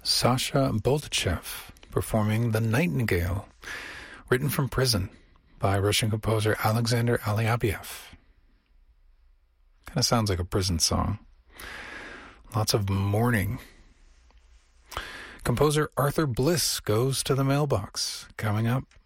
Sasha Boltachev performing The Nightingale, written from prison by Russian composer Alexander Alyabiev. Kind of sounds like a prison song. Lots of mourning. Composer Arthur Bliss goes to the mailbox. Coming up.